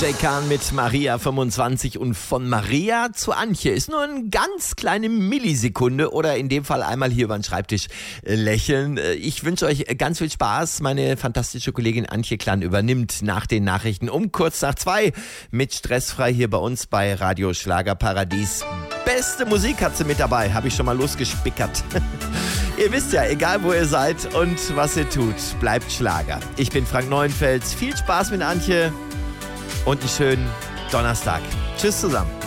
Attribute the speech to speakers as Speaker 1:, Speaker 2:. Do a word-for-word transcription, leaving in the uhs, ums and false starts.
Speaker 1: Jay Kahn mit Maria fünfundzwanzig und von Maria zu Antje ist nur eine ganz kleine Millisekunde oder in dem Fall einmal hier über den Schreibtisch lächeln. Ich wünsche euch ganz viel Spaß. Meine fantastische Kollegin Antje Klann übernimmt nach den Nachrichten um kurz nach zwei mit Stressfrei hier bei uns bei Radio Schlagerparadies. Beste Musik hat sie mit dabei, habe ich schon mal losgespickert. Ihr wisst ja, egal wo ihr seid und was ihr tut, bleibt Schlager. Ich bin Frank Neuenfels. Viel Spaß mit Antje und einen schönen Donnerstag. Tschüss zusammen.